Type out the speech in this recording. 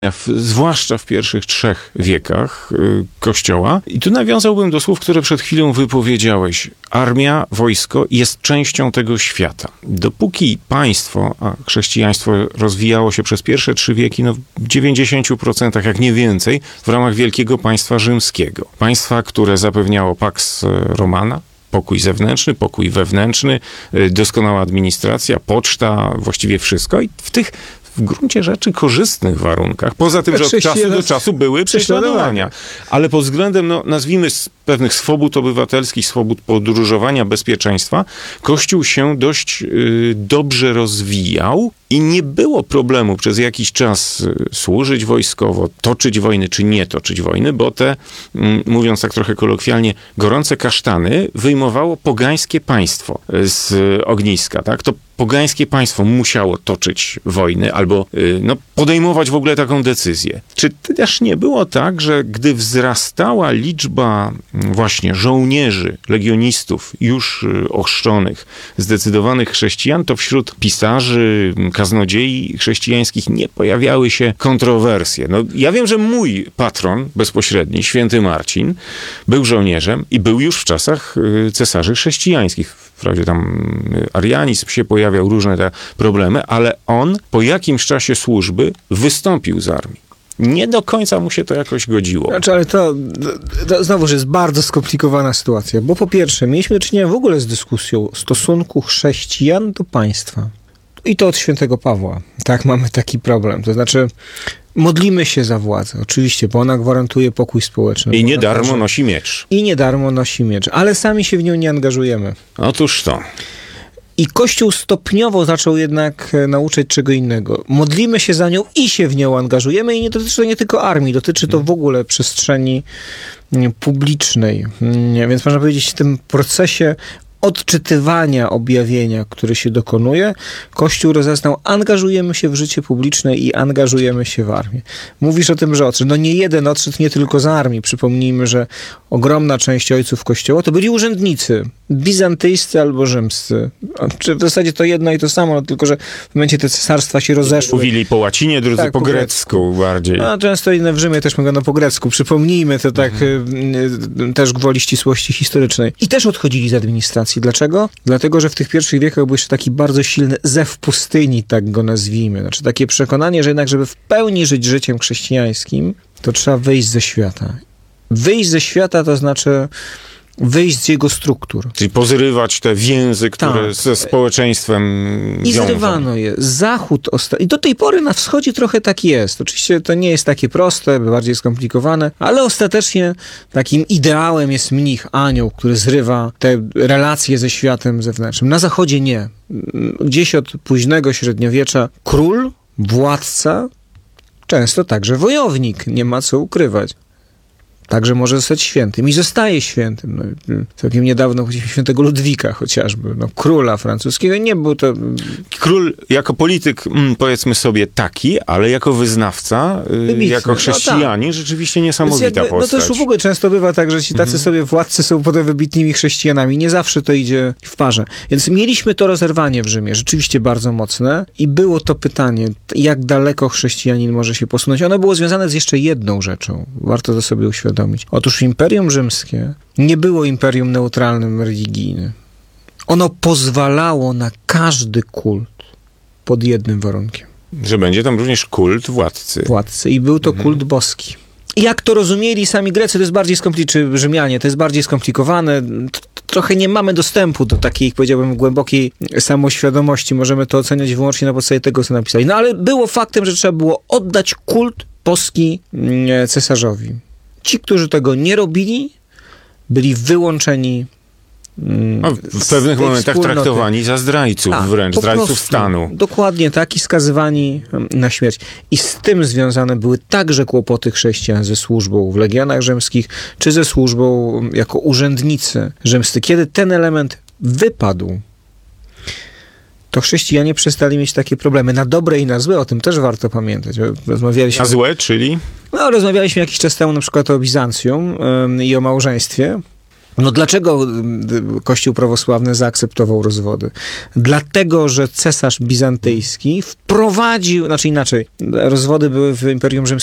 zwłaszcza w pierwszych 3 wiekach Kościoła. I tu nawiązałbym do słów, które przed chwilą wypowiedziałeś. Armia, wojsko jest częścią tego świata. Dopóki państwo, a chrześcijaństwo rozwijało się przez pierwsze 3 wieki, w 90%, jak nie więcej, w ramach wielkiego państwa rzymskiego. Państwa, które zapewniało Pax Romana, pokój zewnętrzny, pokój wewnętrzny, doskonała administracja, poczta, właściwie wszystko. I w gruncie rzeczy korzystnych warunkach, poza tym, że od czasu do czasu były prześladowania. Ale pod względem, nazwijmy, pewnych swobód obywatelskich, swobód podróżowania, bezpieczeństwa, Kościół się dość dobrze rozwijał i nie było problemu przez jakiś czas służyć wojskowo, toczyć wojny, czy nie toczyć wojny, bo te, mówiąc tak trochę kolokwialnie, gorące kasztany wyjmowało pogańskie państwo z ogniska, tak? To pogańskie państwo musiało toczyć wojny albo podejmować w ogóle taką decyzję. Czy też nie było tak, że gdy wzrastała liczba właśnie żołnierzy, legionistów już ochrzczonych, zdecydowanych chrześcijan, to wśród pisarzy, kaznodziei chrześcijańskich nie pojawiały się kontrowersje. Ja wiem, że mój patron bezpośredni, święty Marcin, był żołnierzem i był już w czasach cesarzy chrześcijańskich. Wprawdzie tam arianizm się pojawiał, różne te problemy, ale on po jakimś czasie służby wystąpił z armii. Nie do końca mu się to jakoś godziło. Znaczy, ale to znowuż jest bardzo skomplikowana sytuacja, bo po pierwsze, mieliśmy do czynienia w ogóle z dyskusją stosunku chrześcijan do państwa. I to od świętego Pawła. Tak, mamy taki problem. To znaczy, modlimy się za władzę, oczywiście, bo ona gwarantuje pokój społeczny. I nie darmo nosi miecz. I nie darmo nosi miecz, ale sami się w nią nie angażujemy. Otóż to. I Kościół stopniowo zaczął jednak nauczać czego innego. Modlimy się za nią i się w nią angażujemy i nie dotyczy to nie tylko armii, dotyczy to w ogóle przestrzeni publicznej. Więc można powiedzieć, w tym procesie odczytywania objawienia, które się dokonuje, Kościół rozeznał, angażujemy się w życie publiczne i angażujemy się w armię. Mówisz o tym, że odszedł. Nie jeden odszedł nie tylko z armii. Przypomnijmy, że ogromna część ojców Kościoła to byli urzędnicy, bizantyjscy albo rzymscy. Czy w zasadzie to jedno i to samo, tylko że w momencie te cesarstwa się rozeszły. Mówili po łacinie, drudzy po grecku bardziej. A często inne w Rzymie też mówiono po grecku. Przypomnijmy to tak też gwoli ścisłości historycznej. I też odchodzili z administracji. Dlaczego? Dlatego, że w tych pierwszych wiekach był jeszcze taki bardzo silny zew pustyni, tak go nazwijmy. Znaczy takie przekonanie, że jednak, żeby w pełni żyć życiem chrześcijańskim, to trzeba wyjść ze świata. Wyjść ze świata to znaczy wyjść z jego struktur. Czyli pozrywać te więzy, które ze społeczeństwem I wiążą. zrywano je. Zachód i do tej pory na wschodzie trochę tak jest. Oczywiście to nie jest takie proste, bardziej skomplikowane, ale ostatecznie takim ideałem jest mnich, anioł, który zrywa te relacje ze światem zewnętrznym. Na zachodzie nie. Gdzieś od późnego średniowiecza król, władca, często także wojownik, nie ma co ukrywać. Także może zostać świętym i zostaje świętym. Całkiem niedawno świętego Ludwika chociażby, króla francuskiego. Nie był to... Król jako polityk, powiedzmy sobie taki, ale jako wyznawca, wybitny, jako chrześcijanin, rzeczywiście niesamowita postać. To już w ogóle często bywa tak, że ci tacy sobie władcy są potem wybitnymi chrześcijanami. Nie zawsze to idzie w parze. Więc mieliśmy to rozerwanie w Rzymie, rzeczywiście bardzo mocne i było to pytanie, jak daleko chrześcijanin może się posunąć. Ono było związane z jeszcze jedną rzeczą. Warto to sobie uświadomić. Otóż Imperium Rzymskie nie było imperium neutralnym, religijnym. Ono pozwalało na każdy kult pod jednym warunkiem. Że będzie tam również kult władcy. I był to kult boski. Jak to rozumieli sami Grecy, to jest bardziej skomplikowane, czy Rzymianie, to jest bardziej skomplikowane. Trochę nie mamy dostępu do takiej, powiedziałbym, głębokiej samoświadomości. Możemy to oceniać wyłącznie na podstawie tego, co napisali. Ale było faktem, że trzeba było oddać kult boski cesarzowi. Ci, którzy tego nie robili, byli wyłączeni w pewnych momentach traktowani za zdrajców wręcz, zdrajców stanu. Dokładnie tak i skazywani na śmierć. I z tym związane były także kłopoty chrześcijan ze służbą w legionach rzymskich, czy ze służbą jako urzędnicy rzymscy. Kiedy ten element wypadł, to chrześcijanie przestali mieć takie problemy. Na dobre i na złe, o tym też warto pamiętać. Na złe, czyli? Rozmawialiśmy jakiś czas temu na przykład o Bizancjum i o małżeństwie. No dlaczego Kościół prawosławny zaakceptował rozwody? Dlatego, że cesarz bizantyjski wprowadził, znaczy inaczej, rozwody były w Imperium Rzymskim